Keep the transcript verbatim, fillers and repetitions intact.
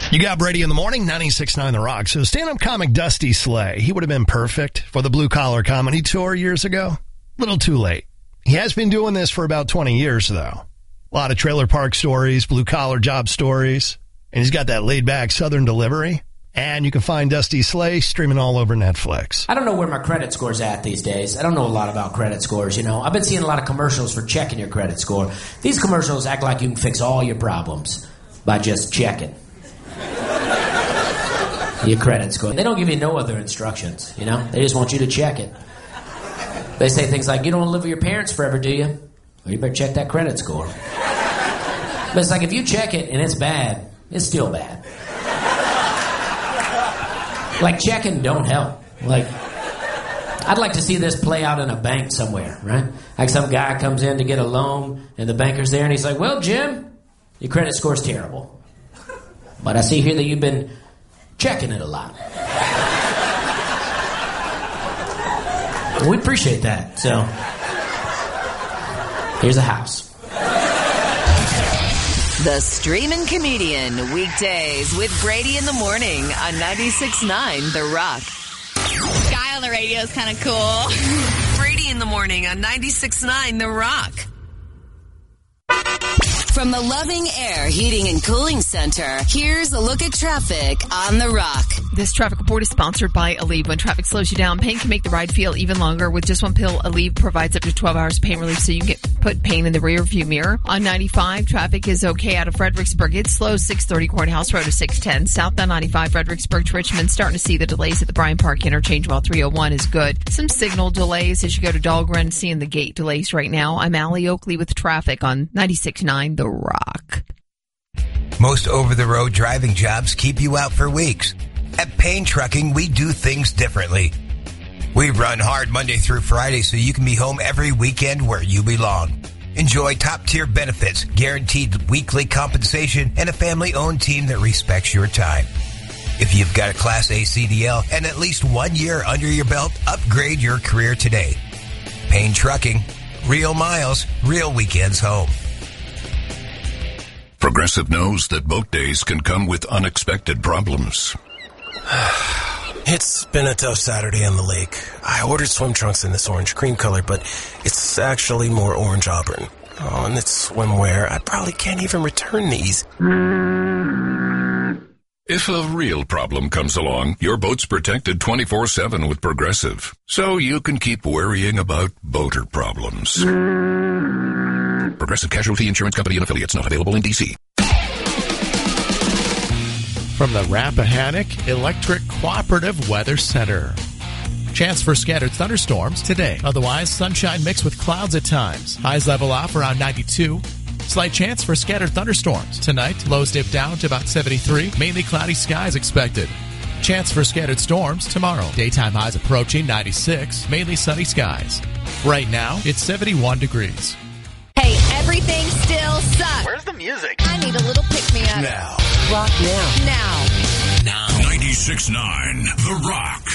You got Brady in the morning, ninety-six point nine The Rock. So stand-up comic Dusty Slay, he would have been perfect for the Blue Collar Comedy Tour years ago. Little too late. He has been doing this for about twenty years, though. A lot of trailer park stories, blue-collar job stories. And he's got that laid-back Southern delivery. And you can find Dusty Slay streaming all over Netflix. I don't know where my credit score's at these days. I don't know a lot about credit scores, you know. I've been seeing a lot of commercials for checking your credit score. These commercials act like you can fix all your problems by just checking your credit score. They don't give you no other instructions, you know. They just want you to check it. They say things like, you don't want to live with your parents forever, do you? Well, you better check that credit score. But it's like, if you check it and it's bad, it's still bad. Like, checking don't help. Like, I'd like to see this play out in a bank somewhere, right? Like some guy comes in to get a loan, and the banker's there, and he's like, well, Jim, your credit score's terrible. But I see here that you've been checking it a lot. We appreciate that. So, here's a house. The Streamin' Comedian, weekdays with Brady in the morning on ninety-six point nine The Rock. Guy on the radio is kind of cool. Brady in the morning on ninety-six point nine The Rock. From the Loving Air Heating and Cooling Center, here's a look at traffic on The Rock. This traffic report is sponsored by Aleve. When traffic slows you down, pain can make the ride feel even longer. With just one pill, Aleve provides up to twelve hours of pain relief so you can get put pain in the rear view mirror. On ninety-five, traffic is okay out of Fredericksburg. It's slow, six thirty Courthouse Road to six ten. Southbound ninety-five, Fredericksburg to Richmond. Starting to see the delays at the Bryan Park interchange while three oh one is good. Some signal delays as you go to Dahlgren. Seeing the gate delays right now. I'm Allie Oakley with traffic on ninety-six point nine The Rock. Most over-the-road driving jobs keep you out for weeks. At Payne Trucking, we do things differently. We run hard Monday through Friday so you can be home every weekend where you belong. Enjoy top-tier benefits, guaranteed weekly compensation, and a family-owned team that respects your time. If you've got a Class A C D L and at least one year under your belt, upgrade your career today. Payne Trucking. Real miles, real weekends home. Progressive knows that boat days can come with unexpected problems. It's been a tough Saturday on the lake. I ordered swim trunks in this orange cream color, but it's actually more orange auburn. Oh, and it's swimwear. I probably can't even return these. If a real problem comes along, your boat's protected twenty-four seven with Progressive, so you can keep worrying about boater problems. Progressive Casualty Insurance Company and Affiliates, not available in D C. From the Rappahannock Electric Cooperative Weather Center. Chance for scattered thunderstorms today. Otherwise, sunshine mixed with clouds at times. Highs level off around ninety-two. Slight chance for scattered thunderstorms. Tonight, lows dip down to about seventy-three. Mainly cloudy skies expected. Chance for scattered storms tomorrow. Daytime highs approaching ninety-six. Mainly sunny skies. Right now, it's seventy-one degrees. Hey, everything still sucks. Where's the music? I need a little pick-me-up. Now. Rock now. Now. Now. ninety-six point nine The Rock.